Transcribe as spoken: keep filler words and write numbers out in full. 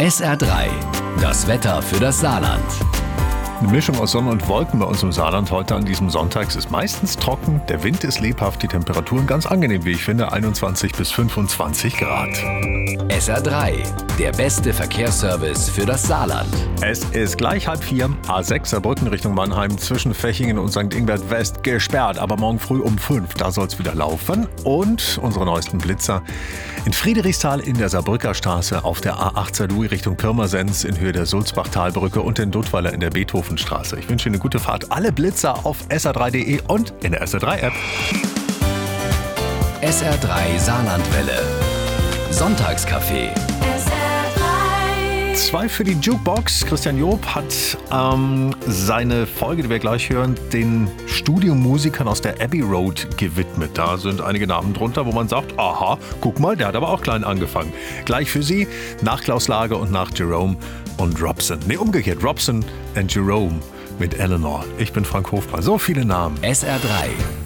S R drei, das Wetter für das Saarland. Eine Mischung aus Sonne und Wolken bei uns im Saarland heute an diesem Sonntag. Es ist meistens trocken, der Wind ist lebhaft, die Temperaturen ganz angenehm, wie ich finde, einundzwanzig bis fünfundzwanzig Grad. S R drei, der beste Verkehrsservice für das Saarland. Es ist gleich halb vier, A sechs Saarbrücken Richtung Mannheim zwischen Fechingen und Sankt Ingbert West gesperrt, aber morgen früh um fünf, da soll es wieder laufen. Und unsere neuesten Blitzer in Friedrichsthal in der Saarbrücker Straße, auf der A acht Saarlouis Richtung Pirmasens in Höhe der Sulzbachtalbrücke und in Duttweiler in der Beethovenstraße. Ich wünsche Ihnen eine gute Fahrt. Alle Blitzer auf S R drei punkt de und in der S R drei App. S R drei Saarlandwelle. Sonntagscafé. Zwei für die Jukebox. Christian Job hat ähm, seine Folge, die wir gleich hören, den Studiomusikern aus der Abbey Road gewidmet. Da sind einige Namen drunter, wo man sagt, aha, guck mal, der hat aber auch klein angefangen. Gleich für Sie, nach Klaus Lage und nach Jerome und Robson. Ne, umgekehrt, Robson und Jerome mit Eleanor. Ich bin Frank Hofmann. So viele Namen. S R drei.